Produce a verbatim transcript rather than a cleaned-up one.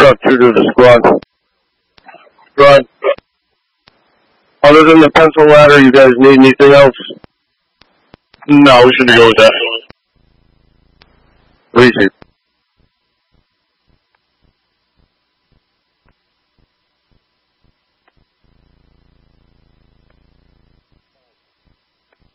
truck, two to the squad. Right. Other than the pencil ladder, you guys need anything else? No, we should go with that. Easy.